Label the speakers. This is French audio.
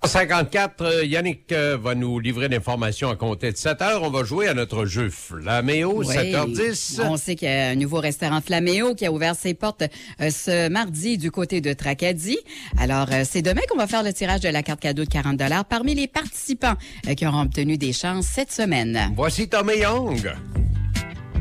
Speaker 1: 54, Yannick va nous livrer l'information à compter de 7 heures. On va jouer à notre jeu Flaméo,
Speaker 2: Oui.
Speaker 1: 7h10.
Speaker 2: On sait qu'il y a un nouveau restaurant Flaméo qui a ouvert ses portes ce mardi du côté de Tracadie. Alors, c'est demain qu'on va faire le tirage de la carte cadeau de 40 $ parmi les participants qui auront obtenu des chances cette semaine.
Speaker 1: Voici Tommy Young.